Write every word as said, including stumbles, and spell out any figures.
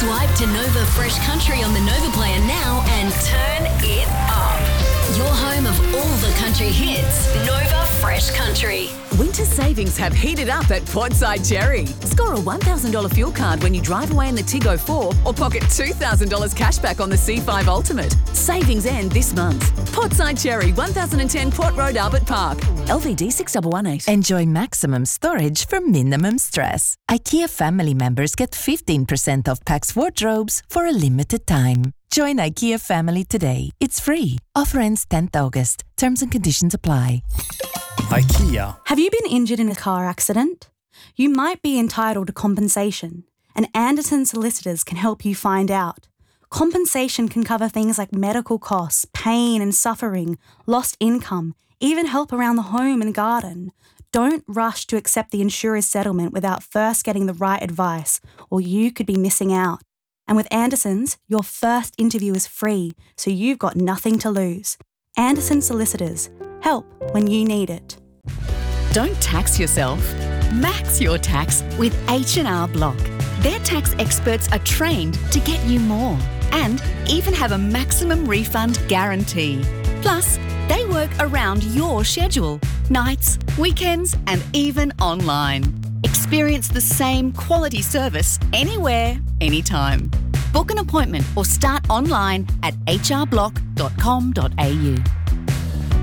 Swipe to Nova Fresh Country on the Nova Player now and turn it up. Your home of all the country hits, Nova Fresh Country. Winter savings have heated up at Portside Cherry. Score a one thousand dollars fuel card when you drive away in the Tiggo four or pocket two thousand dollars cash back on the C five Ultimate. Savings end this month. Portside Cherry, one thousand ten Port Road, Albert Park. L V D six one one eight. Enjoy maximum storage for minimum stress. IKEA family members get fifteen percent off Pax wardrobes for a limited time. Join IKEA family today. It's free. Offer ends tenth August. Terms and conditions apply. IKEA. Have you been injured in a car accident? You might be entitled to compensation, and Anderson Solicitors can help you find out. Compensation can cover things like medical costs, pain and suffering, lost income, even help around the home and garden. Don't rush to accept the insurer's settlement without first getting the right advice, or you could be missing out. And with Anderson's, your first interview is free, so you've got nothing to lose. Anderson Solicitors. Help when you need it. Don't tax yourself. Max your tax with H and R Block. Their tax experts are trained to get you more and even have a maximum refund guarantee. Plus, they work around your schedule, nights, weekends, and even online. Experience the same quality service anywhere, anytime. Book an appointment or start online at h r block dot com dot a u.